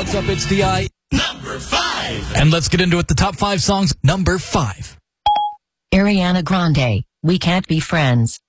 What's up? It's D.I. Number 5. And let's get into it. The top 5 songs. Number 5. Ariana Grande, We Can't Be Friends.